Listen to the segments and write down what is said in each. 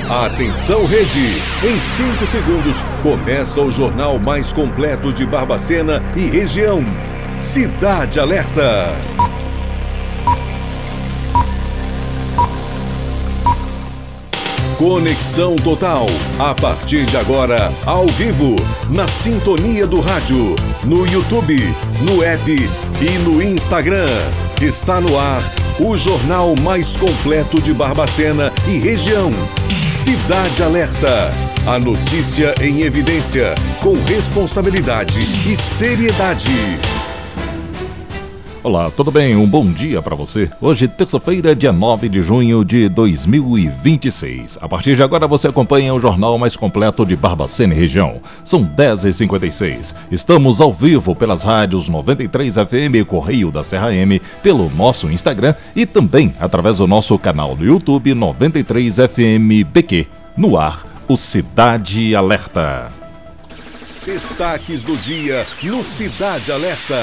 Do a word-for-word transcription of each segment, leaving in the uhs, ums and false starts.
Atenção, rede! Em cinco segundos, começa o jornal mais completo de Barbacena e região. Cidade Alerta. Conexão Total. A partir de agora, ao vivo, na sintonia do rádio, no YouTube, no app e no Instagram. Está no ar o jornal mais completo de Barbacena e região. Cidade Alerta. A notícia em evidência, com responsabilidade e seriedade. Olá, tudo bem? Um bom dia para você. Hoje, terça-feira, dia nove de junho de dois mil e vinte e seis. A partir de agora, você acompanha o jornal mais completo de Barbacena e região. São dez e cinquenta e seis. Estamos ao vivo pelas rádios noventa e três F M Correio da Serra M, pelo nosso Instagram e também através do nosso canal do YouTube noventa e três F M B Q. No ar, o Cidade Alerta. Destaques do dia no Cidade Alerta.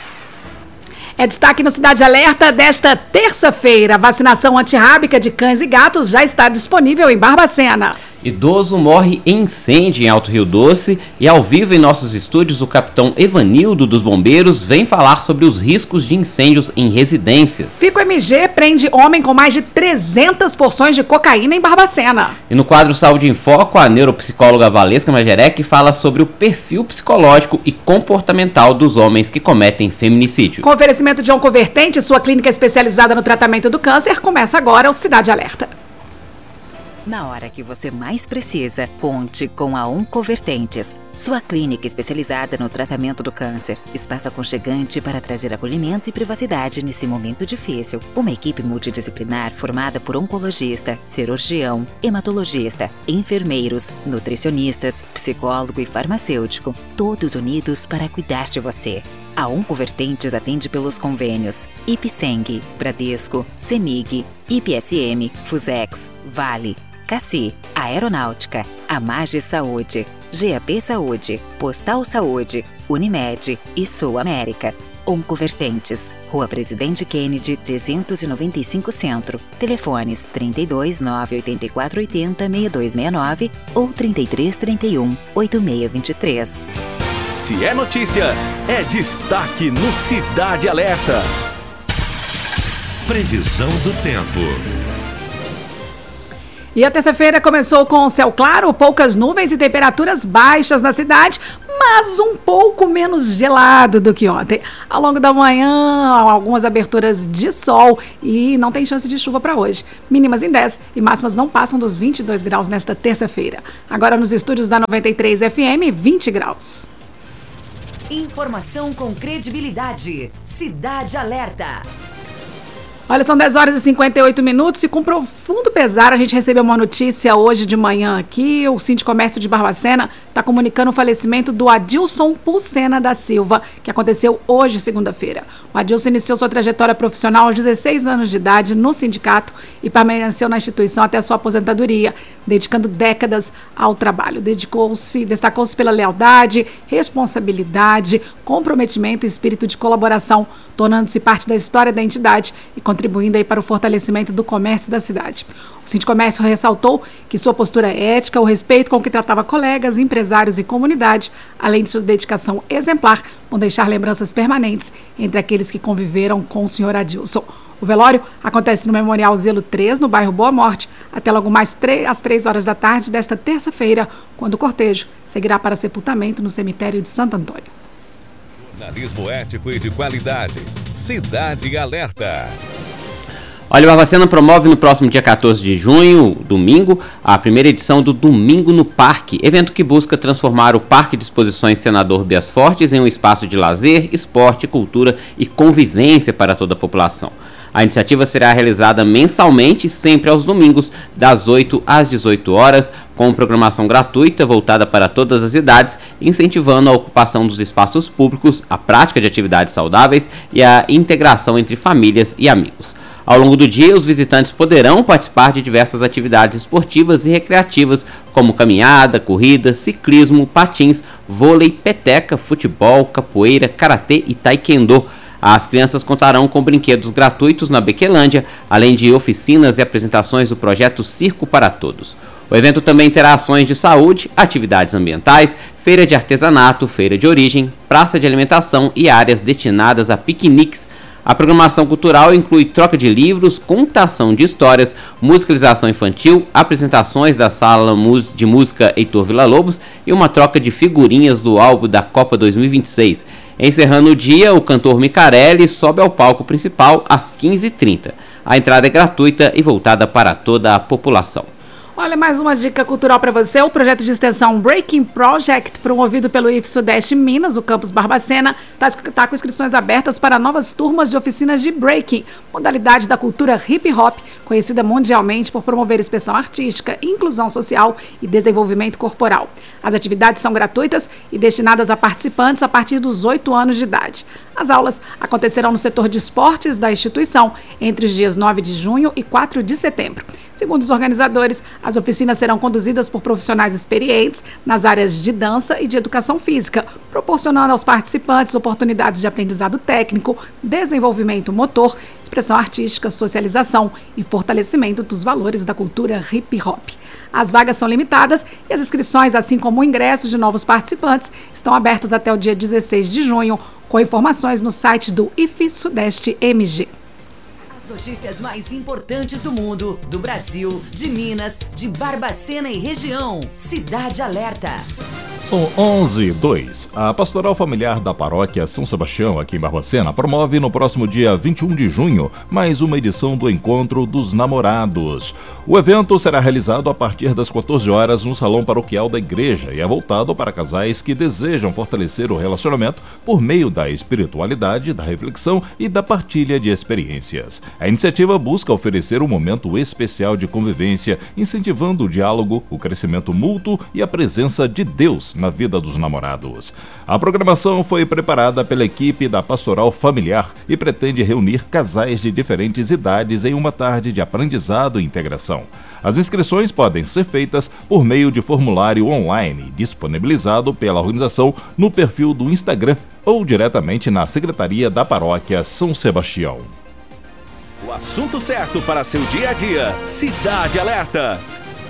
É destaque no Cidade Alerta desta terça-feira. A vacinação antirrábica de cães e gatos já está disponível em Barbacena. Idoso morre em incêndio em Alto Rio Doce e ao vivo em nossos estúdios o capitão Evanildo dos Bombeiros vem falar sobre os riscos de incêndios em residências. Fico M G prende homem com mais de trezentas porções de cocaína em Barbacena. E no quadro Saúde em Foco, a neuropsicóloga Valesca Majerec fala sobre o perfil psicológico e comportamental dos homens que cometem feminicídio. Com oferecimento de Oncovertente, sua clínica especializada no tratamento do câncer, começa agora o Cidade Alerta. Na hora que você mais precisa, conte com a Oncovertentes, sua clínica especializada no tratamento do câncer. Espaço aconchegante para trazer acolhimento e privacidade nesse momento difícil. Uma equipe multidisciplinar formada por oncologista, cirurgião, hematologista, enfermeiros, nutricionistas, psicólogo e farmacêutico, todos unidos para cuidar de você. A Oncovertentes atende pelos convênios Ipseng, Bradesco, Semig, I P S M, Fusex, Vale, Cassi, Aeronáutica, Amage Saúde, G A P Saúde, Postal Saúde, Unimed e Sul América. Oncovertentes, Rua Presidente Kennedy, trezentos e noventa e cinco Centro. Telefones trinta e dois, nove oito quatro oito zero, seis dois seis nove ou trinta e três, trinta e um, oito seis dois três. Se é notícia, é destaque no Cidade Alerta. Previsão do tempo. E a terça-feira começou com céu claro, poucas nuvens e temperaturas baixas na cidade, mas um pouco menos gelado do que ontem. Ao longo da manhã, algumas aberturas de sol e não tem chance de chuva para hoje. Mínimas em dez e máximas não passam dos vinte e dois graus nesta terça-feira. Agora nos estúdios da noventa e três F M, vinte graus. Informação com credibilidade. Cidade Alerta. Olha, são dez horas e cinquenta e oito minutos e com profundo pesar a gente recebeu uma notícia hoje de manhã aqui. O Sindicomércio de Barbacena está comunicando o falecimento do Adilson Pulsena da Silva, que aconteceu hoje, segunda-feira. O Adilson iniciou sua trajetória profissional aos dezesseis anos de idade no sindicato e permaneceu na instituição até a sua aposentadoria, dedicando décadas ao trabalho. Dedicou-se, destacou-se pela lealdade, responsabilidade, comprometimento e espírito de colaboração, tornando-se parte da história da entidade e contribuindo aí para o fortalecimento do comércio da cidade. O Sindicomércio ressaltou que sua postura ética, o respeito com que tratava colegas, empresários e comunidade, além de sua dedicação exemplar, vão deixar lembranças permanentes entre aqueles que conviveram com o senhor Adilson. O velório acontece no Memorial Zelo três, no bairro Boa Morte, até logo mais às três horas da tarde desta terça-feira, quando o cortejo seguirá para sepultamento no cemitério de Santo Antônio. Jornalismo ético e de qualidade. Cidade Alerta. Olha, o Barbacena promove no próximo dia quatorze de junho, domingo, a primeira edição do Domingo no Parque, evento que busca transformar o Parque de Exposições Senador Bias Fortes em um espaço de lazer, esporte, cultura e convivência para toda a população. A iniciativa será realizada mensalmente, sempre aos domingos, das oito às dezoito horas, com programação gratuita voltada para todas as idades, incentivando a ocupação dos espaços públicos, a prática de atividades saudáveis e a integração entre famílias e amigos. Ao longo do dia, os visitantes poderão participar de diversas atividades esportivas e recreativas, como caminhada, corrida, ciclismo, patins, vôlei, peteca, futebol, capoeira, karatê e taekwondo. As crianças contarão com brinquedos gratuitos na Bequelândia, além de oficinas e apresentações do projeto Circo para Todos. O evento também terá ações de saúde, atividades ambientais, feira de artesanato, feira de origem, praça de alimentação e áreas destinadas a piqueniques. A programação cultural inclui troca de livros, contação de histórias, musicalização infantil, apresentações da Sala de Música Heitor Villa-Lobos e uma troca de figurinhas do álbum da Copa dois mil e vinte e seis. Encerrando o dia, o cantor Micarelli sobe ao palco principal às quinze e trinta. A entrada é gratuita e voltada para toda a população. Olha, mais uma dica cultural para você. O projeto de extensão Breaking Project, promovido pelo I F Sudeste Minas, o campus Barbacena, está tá com inscrições abertas para novas turmas de oficinas de breaking, modalidade da cultura hip hop, conhecida mundialmente por promover expressão artística, inclusão social e desenvolvimento corporal. As atividades são gratuitas e destinadas a participantes a partir dos oito anos de idade. As aulas acontecerão no setor de esportes da instituição entre os dias nove de junho e quatro de setembro. Segundo os organizadores, as oficinas serão conduzidas por profissionais experientes nas áreas de dança e de educação física, proporcionando aos participantes oportunidades de aprendizado técnico, desenvolvimento motor, expressão artística, socialização e fortalecimento dos valores da cultura hip hop. As vagas são limitadas e as inscrições, assim como o ingresso de novos participantes, estão abertas até o dia dezesseis de junho, com informações no site do I F Sudeste M G. Notícias mais importantes do mundo, do Brasil, de Minas, de Barbacena e região. Cidade Alerta. São onze e dois. A Pastoral Familiar da Paróquia São Sebastião, aqui em Barbacena, promove no próximo dia vinte e um de junho mais uma edição do Encontro dos Namorados. O evento será realizado a partir das quatorze horas no Salão Paroquial da Igreja e é voltado para casais que desejam fortalecer o relacionamento por meio da espiritualidade, da reflexão e da partilha de experiências. A iniciativa busca oferecer um momento especial de convivência, incentivando o diálogo, o crescimento mútuo e a presença de Deus na vida dos namorados. A programação foi preparada pela equipe da Pastoral Familiar e pretende reunir casais de diferentes idades em uma tarde de aprendizado e integração. As inscrições podem ser feitas por meio de formulário online, disponibilizado pela organização no perfil do Instagram ou diretamente na Secretaria da Paróquia São Sebastião. O assunto certo para seu dia a dia. Cidade Alerta.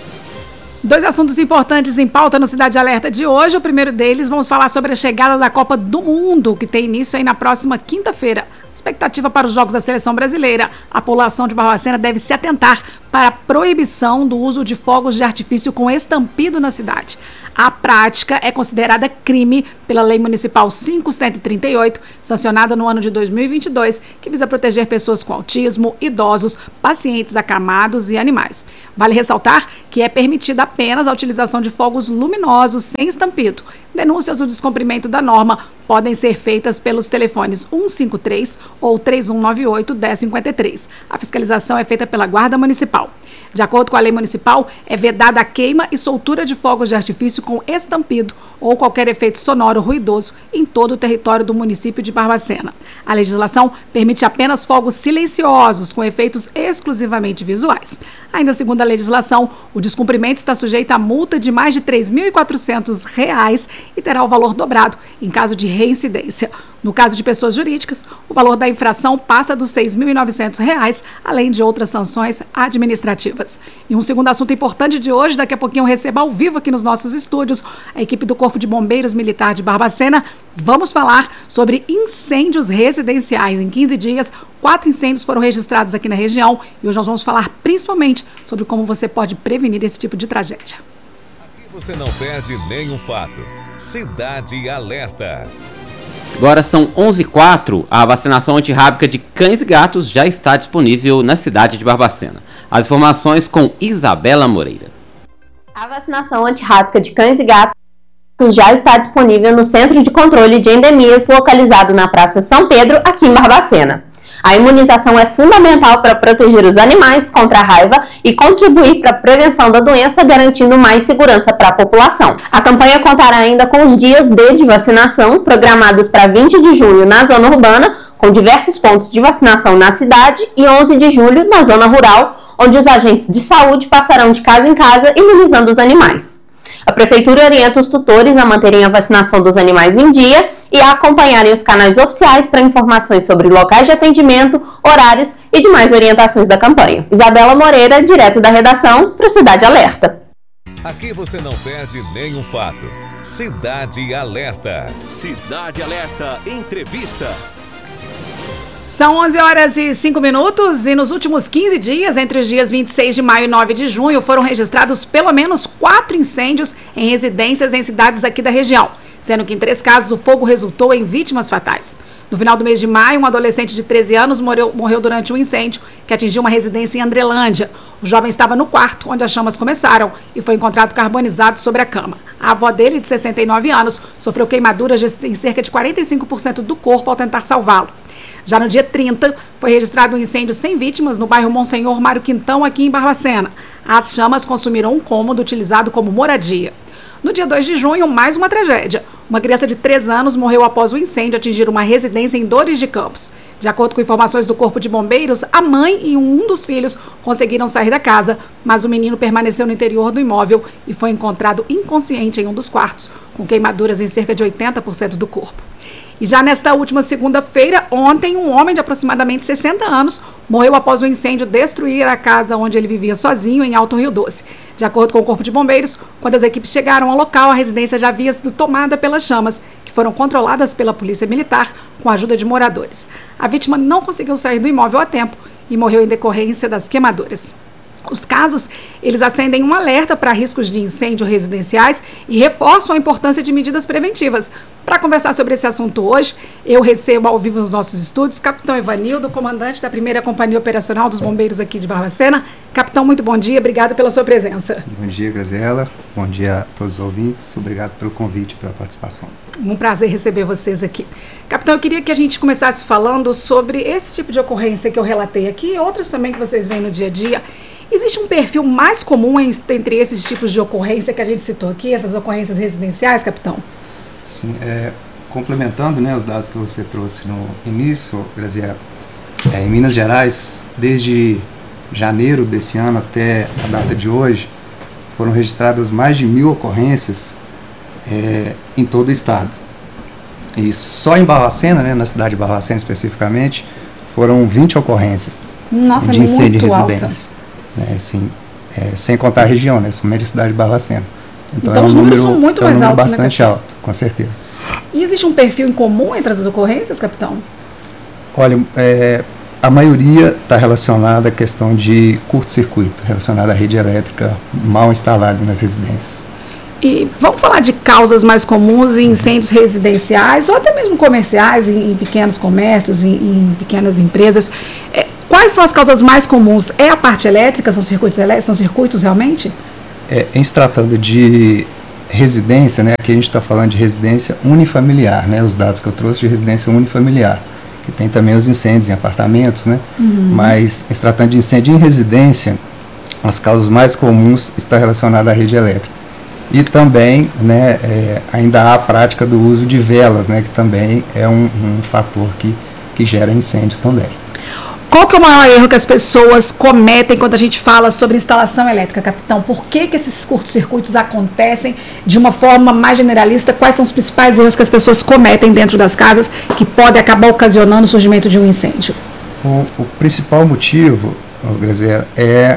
Dois assuntos importantes em pauta no Cidade Alerta de hoje. O primeiro deles, vamos falar sobre a chegada da Copa do Mundo, que tem início aí na próxima quinta-feira. Expectativa para os Jogos da Seleção Brasileira. A população de Barbacena deve se atentar para a proibição do uso de fogos de artifício com estampido na cidade. A prática é considerada crime pela Lei Municipal cinco cento e trinta e oito, sancionada no ano de dois mil e vinte e dois, que visa proteger pessoas com autismo, idosos, pacientes acamados e animais. Vale ressaltar que é permitida apenas a utilização de fogos luminosos sem estampido. Denúncias do descumprimento da norma podem ser feitas pelos telefones um cinco três ou três um nove oito, um zero cinco três. A fiscalização é feita pela Guarda Municipal. De acordo com a lei municipal, é vedada a queima e soltura de fogos de artifício com estampido ou qualquer efeito sonoro ruidoso em todo o território do município de Barbacena. A legislação permite apenas fogos silenciosos com efeitos exclusivamente visuais. Ainda segundo a legislação, o descumprimento está sujeito a multa de mais de três mil e quatrocentos reais e terá o valor dobrado em caso de reincidência. No caso de pessoas jurídicas, o valor da infração passa dos seis mil e novecentos reais, além de outras sanções administrativas. E um segundo assunto importante de hoje, daqui a pouquinho eu recebo ao vivo aqui nos nossos estúdios a equipe do Corpo de Bombeiros Militar de Barbacena. Vamos falar sobre incêndios residenciais. Em quinze dias, quatro incêndios foram registrados aqui na região e hoje nós vamos falar principalmente sobre como você pode prevenir esse tipo de tragédia. Aqui você não perde nenhum fato. Cidade Alerta. Agora são onze e quatro, a vacinação antirrábica de cães e gatos já está disponível na cidade de Barbacena. As informações com Isabela Moreira. A vacinação antirrábica de cães e gatos já está disponível no Centro de Controle de Endemias, localizado na Praça São Pedro, aqui em Barbacena. A imunização é fundamental para proteger os animais contra a raiva e contribuir para a prevenção da doença, garantindo mais segurança para a população. A campanha contará ainda com os dias D de vacinação, programados para vinte de julho na zona urbana, com diversos pontos de vacinação na cidade, e onze de julho na zona rural, onde os agentes de saúde passarão de casa em casa imunizando os animais. A Prefeitura orienta os tutores a manterem a vacinação dos animais em dia e a acompanharem os canais oficiais para informações sobre locais de atendimento, horários e demais orientações da campanha. Isabela Moreira, direto da redação, para o Cidade Alerta. Aqui você não perde nenhum fato. Cidade Alerta. Cidade Alerta Entrevista. São onze horas e cinco minutos e nos últimos quinze dias, entre os dias vinte e seis de maio e nove de junho, foram registrados pelo menos quatro incêndios em residências em cidades aqui da região, sendo que em três casos o fogo resultou em vítimas fatais. No final do mês de maio, um adolescente de treze anos morreu, morreu durante um incêndio que atingiu uma residência em Andrelândia. O jovem estava no quarto onde as chamas começaram e foi encontrado carbonizado sobre a cama. A avó dele, de sessenta e nove anos, sofreu queimaduras em cerca de quarenta e cinco por cento do corpo ao tentar salvá-lo. Já no dia trinta, foi registrado um incêndio sem vítimas no bairro Monsenhor Mário Quintão, aqui em Barbacena. As chamas consumiram um cômodo utilizado como moradia. No dia dois de junho, mais uma tragédia. Uma criança de três anos morreu após o incêndio atingir uma residência em Dores de Campos. De acordo com informações do Corpo de Bombeiros, a mãe e um dos filhos conseguiram sair da casa, mas o menino permaneceu no interior do imóvel e foi encontrado inconsciente em um dos quartos, com queimaduras em cerca de oitenta por cento do corpo. E já nesta última segunda-feira, ontem, um homem de aproximadamente sessenta anos morreu após o incêndio destruir a casa onde ele vivia sozinho, em Alto Rio Doce. De acordo com o Corpo de Bombeiros, quando as equipes chegaram ao local, a residência já havia sido tomada pelas chamas, que foram controladas pela Polícia Militar com a ajuda de moradores. A vítima não conseguiu sair do imóvel a tempo e morreu em decorrência das queimaduras. Os casos, eles acendem um alerta para riscos de incêndio residenciais e reforçam a importância de medidas preventivas. Para conversar sobre esse assunto hoje, eu recebo ao vivo nos nossos estúdios Capitão Evanildo, comandante da primeira Companhia Operacional dos Bombeiros aqui de Barbacena. Capitão, muito bom dia, obrigado pela sua presença. Bom dia, Graziela. Bom dia a todos os ouvintes. Obrigado pelo convite, pela participação. Um prazer receber vocês aqui. Capitão, eu queria que a gente começasse falando sobre esse tipo de ocorrência que eu relatei aqui e outras também que vocês veem no dia a dia. Existe um perfil mais comum entre esses tipos de ocorrência que a gente citou aqui, essas ocorrências residenciais, capitão? Sim, é, complementando, né, os dados que você trouxe no início, Graziela, é, em Minas Gerais, desde janeiro desse ano até a data de hoje, foram registradas mais de mil ocorrências é, em todo o estado. E só em Barbacena, né, na cidade de Barbacena especificamente, foram vinte ocorrências. Nossa, de incêndio muito em residência. Né, assim, é, sem contar a região, né, somente a cidade de Barbacena. Então, então é um os número, números são muito é um mais número altos, bastante né, alto, com certeza. E existe um perfil em comum entre as ocorrências, capitão? Olha, é, a maioria está relacionada à questão de curto-circuito, relacionada à rede elétrica mal instalada nas residências. E vamos falar de causas mais comuns em incêndios residenciais ou até mesmo comerciais, em, em pequenos comércios, em, em pequenas empresas. É, quais são as causas mais comuns? É a parte elétrica? São circuitos elétricos? São circuitos realmente? É, em se tratando de residência, né, aqui a gente está falando de residência unifamiliar, né, os dados que eu trouxe de residência unifamiliar, que tem também os incêndios em apartamentos, né, uhum. Mas em se tratando de incêndio em residência, as causas mais comuns estão relacionadas à rede elétrica. E também, né, é, ainda há a prática do uso de velas, né, que também é um, um fator que, que gera incêndios também. Qual que é o maior erro que as pessoas cometem quando a gente fala sobre instalação elétrica, capitão? Por que que esses curtos-circuitos acontecem de uma forma mais generalista? Quais são os principais erros que as pessoas cometem dentro das casas que podem acabar ocasionando o surgimento de um incêndio? O, o principal motivo, Graziela, é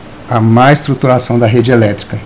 a má estruturação da rede elétrica,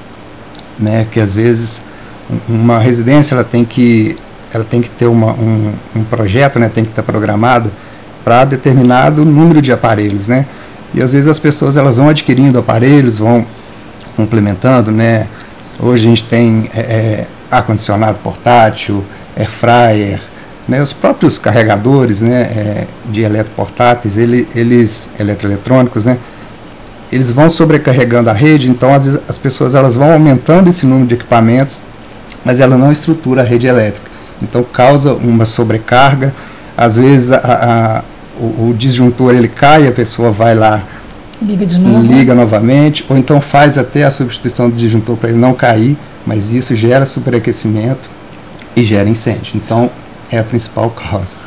né? Que às vezes uma residência ela tem que, ela tem que ter uma, um, um projeto, né? Tem que estar programado para determinado número de aparelhos, né? E às vezes as pessoas elas vão adquirindo aparelhos, vão complementando, né? Hoje a gente tem é, é, ar-condicionado portátil, air fryer, né? Os próprios carregadores, né? É, de eletroportáteis, ele, eles eletroeletrônicos, né? Eles vão sobrecarregando a rede, então às vezes as pessoas elas vão aumentando esse número de equipamentos, mas ela não estrutura a rede elétrica, então causa uma sobrecarga. Às vezes a, a, o, o disjuntor ele cai, a pessoa vai lá, liga, de novo. liga novamente, ou então faz até a substituição do disjuntor para ele não cair, mas isso gera superaquecimento e gera incêndio. Então é a principal causa.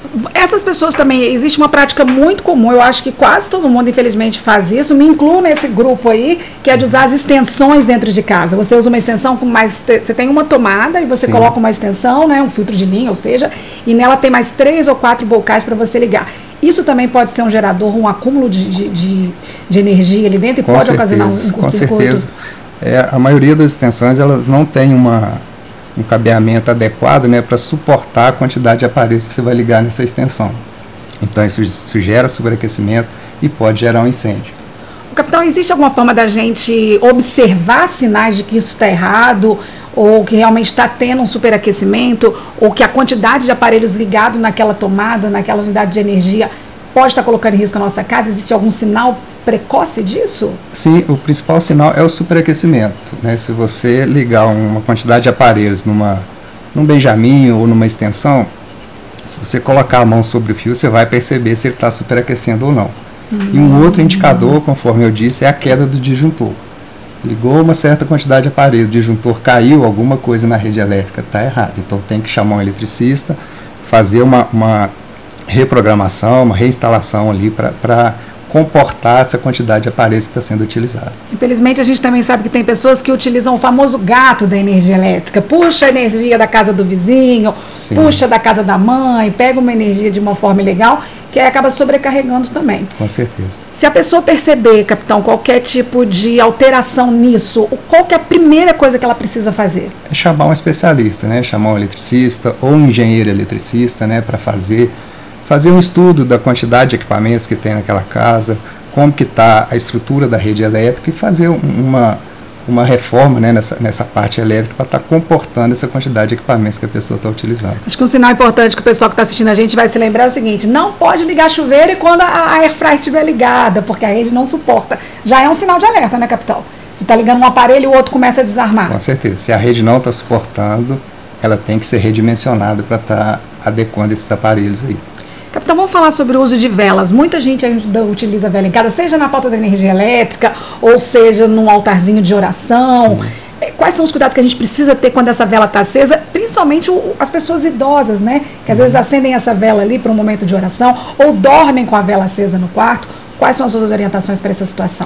Essas pessoas também, existe uma prática muito comum, eu acho que quase todo mundo, infelizmente, faz isso, me incluo nesse grupo aí, que é de usar as extensões dentro de casa. Você usa uma extensão com mais, você tem uma tomada e você Sim. coloca uma extensão, né, um filtro de linha, ou seja, e nela tem mais três ou quatro bocais para você ligar. Isso também pode ser um gerador, um acúmulo de, de, de, de energia ali dentro e com pode certeza, ocasionar um curto-circuito? Com certeza. É, a maioria das extensões, elas não tem uma, um cabeamento adequado, né, para suportar a quantidade de aparelhos que você vai ligar nessa extensão. Então isso, isso gera superaquecimento e pode gerar um incêndio. Capitão, existe alguma forma da gente observar sinais de que isso está errado, ou que realmente está tendo um superaquecimento, ou que a quantidade de aparelhos ligados naquela tomada, naquela unidade de energia, pode estar colocando em risco a nossa casa? Existe algum sinal precoce disso? Sim, o principal sinal é o superaquecimento, né? Se você ligar uma quantidade de aparelhos numa, num benjamin ou numa extensão, se você colocar a mão sobre o fio, você vai perceber se ele está superaquecendo ou não. Hum. E um outro indicador, conforme eu disse, é a queda do disjuntor. Ligou uma certa quantidade de aparelho, o disjuntor caiu, alguma coisa na rede elétrica está errada. Então tem que chamar um eletricista, fazer uma, uma reprogramação, uma reinstalação ali para comportar essa quantidade de aparelhos que está sendo utilizado. Infelizmente, a gente também sabe que tem pessoas que utilizam o famoso gato da energia elétrica. Puxa a energia da casa do vizinho, Sim. puxa da casa da mãe, pega uma energia de uma forma ilegal, que aí acaba sobrecarregando também. Com certeza. Se a pessoa perceber, capitão, qualquer tipo de alteração nisso, qual que é a primeira coisa que ela precisa fazer? É chamar um especialista, né? Chamar um eletricista ou um engenheiro eletricista, né? Para fazer... fazer um estudo da quantidade de equipamentos que tem naquela casa, como que está a estrutura da rede elétrica e fazer uma, uma reforma, né, nessa, nessa parte elétrica para estar tá comportando essa quantidade de equipamentos que a pessoa está utilizando. Acho que um sinal importante que o pessoal que está assistindo a gente vai se lembrar é o seguinte: não pode ligar chuveiro e quando a airfryer estiver ligada, porque a rede não suporta. Já é um sinal de alerta, né, capitão? Você está ligando um aparelho e o outro começa a desarmar. Com certeza. Se a rede não está suportando, ela tem que ser redimensionada para estar tá adequando esses aparelhos aí. Capitão, vamos falar sobre o uso de velas. Muita gente ainda utiliza vela em casa, seja na falta da energia elétrica, ou seja num altarzinho de oração. Sim. Quais são os cuidados que a gente precisa ter quando essa vela está acesa? Principalmente o, as pessoas idosas, né? Que às uhum. vezes acendem essa vela ali para um momento de oração, ou dormem com a vela acesa no quarto. Quais são as suas orientações para essa situação?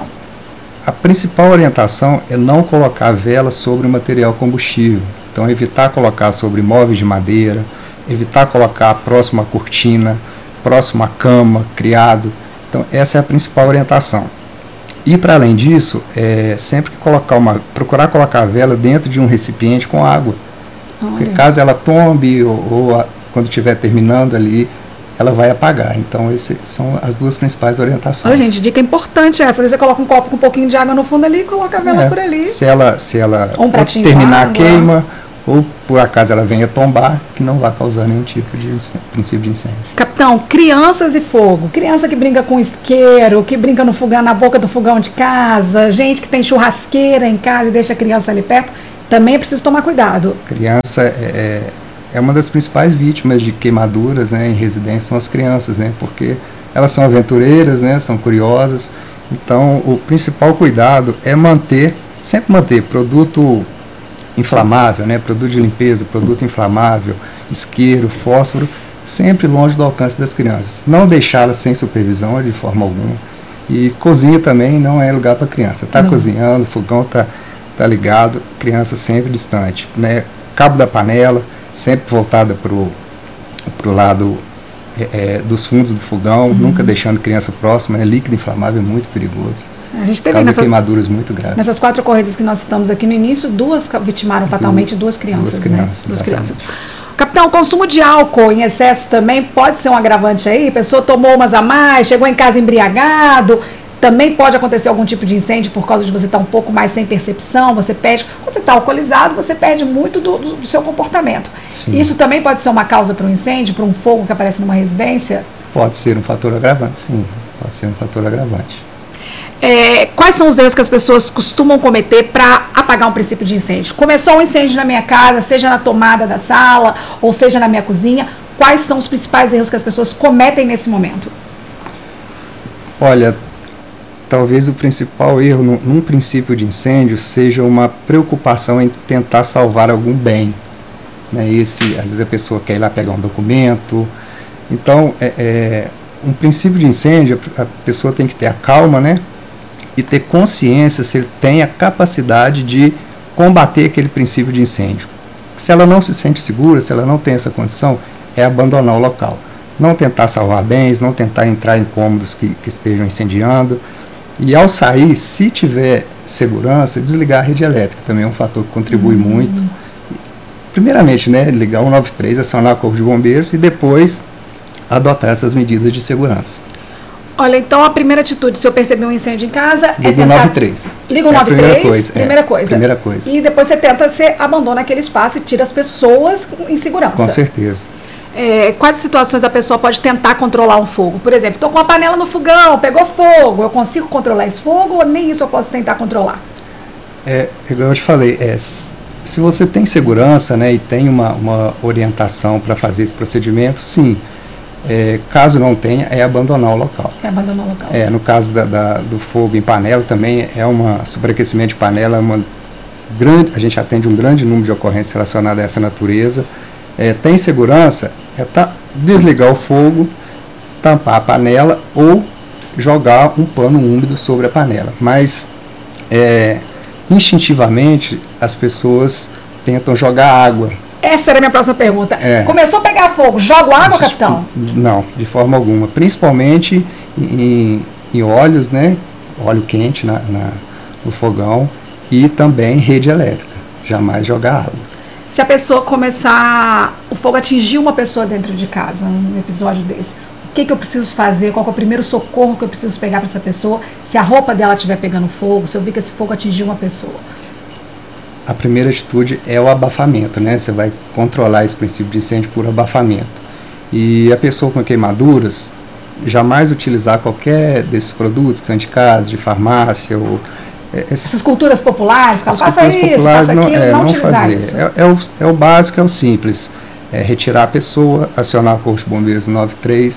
A principal orientação é não colocar a vela sobre o material combustível. Então, evitar colocar sobre móveis de madeira, evitar colocar próximo à cortina, próximo à cama, criado. Então, essa é a principal orientação. E, para além disso, é sempre que colocar uma, procurar colocar a vela dentro de um recipiente com água. Olha. Porque caso ela tombe ou, ou a, quando estiver terminando ali, ela vai apagar. Então, essas são as duas principais orientações. Olha, gente, dica importante essa. Você coloca um copo com um pouquinho de água no fundo ali e coloca a vela é, por ali. Se ela, se ela um terminar a queima, ou por acaso ela venha tombar, que não vai causar nenhum tipo de incêndio, princípio de incêndio. Capitão, crianças e fogo. Criança que brinca com isqueiro, que brinca no fogão, na boca do fogão de casa, gente que tem churrasqueira em casa e deixa a criança ali perto, também é preciso tomar cuidado. Criança é, é uma das principais vítimas de queimaduras, né, em residência, são as crianças, né, porque elas são aventureiras, né, são curiosas. Então, o principal cuidado é manter, sempre manter produto inflamável, né, produto de limpeza, produto inflamável, isqueiro, fósforo, sempre longe do alcance das crianças. Não deixá-las sem supervisão de forma alguma. E cozinha também não é lugar para criança. Está cozinhando, o fogão está tá ligado, criança sempre distante, né? Cabo da panela sempre voltada para o lado é, é, dos fundos do fogão, uhum. nunca deixando criança próxima, né? Líquido inflamável é muito perigoso. A gente teve causa nessa, queimaduras muito graves. Nessas quatro ocorrências que nós citamos aqui no início, duas vitimaram fatalmente du duas crianças. Duas crianças, né? Duas crianças. Capitão, o consumo de álcool em excesso também pode ser um agravante aí? A pessoa tomou umas a mais, chegou em casa embriagado, também pode acontecer algum tipo de incêndio por causa de você estar um pouco mais sem percepção, você perde, quando você está alcoolizado, você perde muito do, do, do seu comportamento. Sim. Isso também pode ser uma causa para um incêndio, para um fogo que aparece numa residência? Pode ser um fator agravante, sim, pode ser um fator agravante. É, quais são os erros que as pessoas costumam cometer para apagar um princípio de incêndio? Começou um incêndio na minha casa, seja na tomada da sala, ou seja na minha cozinha, quais são os principais erros que as pessoas cometem nesse momento? Olha, talvez o principal erro num, num princípio de incêndio seja uma preocupação em tentar salvar algum bem. Né? Esse, às vezes a pessoa quer ir lá pegar um documento, Então, é, é, um princípio de incêndio, a pessoa tem que ter a calma, né? E ter consciência se ele tem a capacidade de combater aquele princípio de incêndio. Se ela não se sente segura, se ela não tem essa condição, é abandonar o local. Não tentar salvar bens, não tentar entrar em cômodos que, que estejam incendiando. E ao sair, se tiver segurança, desligar a rede elétrica também é um fator que contribui uhum. muito. Primeiramente, né, ligar o um nove três, acionar o Corpo de Bombeiros e depois adotar essas medidas de segurança. Olha, então a primeira atitude, se eu perceber um incêndio em casa, Liga é tentar... o nove três. Liga o é nove três, primeira coisa. Primeira, é, coisa. primeira coisa. E depois você tenta, você abandona aquele espaço e tira as pessoas em segurança. Com certeza. É, quais situações a pessoa pode tentar controlar um fogo? Por exemplo, estou com uma panela no fogão, pegou fogo, eu consigo controlar esse fogo ou nem isso eu posso tentar controlar? É, igual eu te falei, é, se você tem segurança, né, e tem uma, uma orientação para fazer esse procedimento, sim. É, caso não tenha, é abandonar o local. É abandonar o local. É, no caso da, da, do fogo em panela também é uma superaquecimento de panela, uma grande, a gente atende um grande número de ocorrências relacionadas a essa natureza. É, tem segurança, é tá, desligar o fogo, tampar a panela ou jogar um pano úmido sobre a panela. Mas é, instintivamente as pessoas tentam jogar água. Essa era a minha próxima pergunta. É. Começou a pegar fogo, joga água, capitão? Não, de forma alguma. Principalmente em, em óleos, né? Óleo quente na, na, no fogão e também rede elétrica. Jamais jogar água. Se a pessoa começar, o fogo atingir uma pessoa dentro de casa, um episódio desse, o que, que eu preciso fazer? Qual que é o primeiro socorro que eu preciso pegar para essa pessoa? Se a roupa dela estiver pegando fogo, se eu vi que esse fogo atingiu uma pessoa. A primeira atitude é o abafamento, né? Você vai controlar esse princípio de incêndio por abafamento. E a pessoa com queimaduras, jamais utilizar qualquer desses produtos que são de casa, de farmácia ou... É, essas culturas populares, que faça isso, populares faça não, aquilo, é, não, não utilizar fazer. isso. É, é, o, é o básico, é o simples. É retirar a pessoa, acionar o Corpo de Bombeiros nove três,